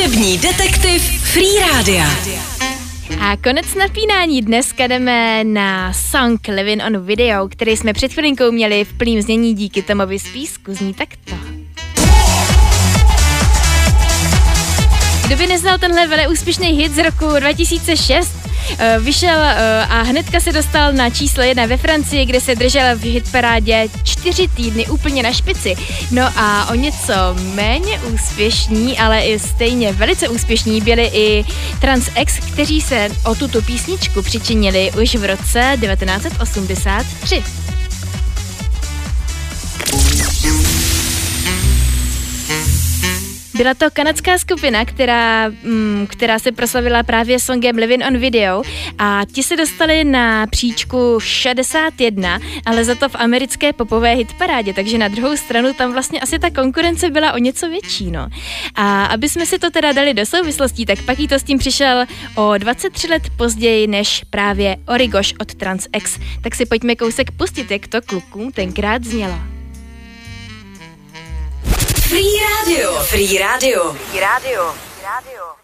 Hudební detektiv Free Rádia. A konec napínání. Dneska jdeme na song Living on Video, který jsme před chvilinkou měli v plným znění díky Tomovi z Písku. Zní takto. Kdo by neznal tenhle veleúspěšný hit z roku 2006, vyšel a hnedka se dostal na číslo 1 ve Francii, kde se držel v hitparádě 4 týdny úplně na špici. No a o něco méně úspěšní, ale i stejně velice úspěšní byli i Trans X, kteří se o tuto písničku přičinili už v roce 1983. Byla to kanadská skupina, která se proslavila právě songem Living on Video a ti se dostali na příčku 61, ale za to v americké popové hitparádě, takže na druhou stranu tam vlastně asi ta konkurence byla o něco větší, no. A aby jsme si to teda dali do souvislostí, tak Pakito s tím přišel o 23 let později než právě Origoš od Trans X. Tak si pojďme kousek pustit, jak to klukům tenkrát znělo. Free Radio. Free Radio. Free Radio. Free Radio.